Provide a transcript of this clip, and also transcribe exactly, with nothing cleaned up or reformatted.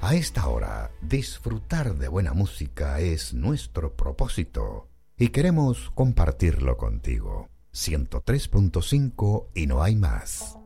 A esta hora, disfrutar de buena música es nuestro propósito y queremos compartirlo contigo. ciento tres punto cinco y no hay más.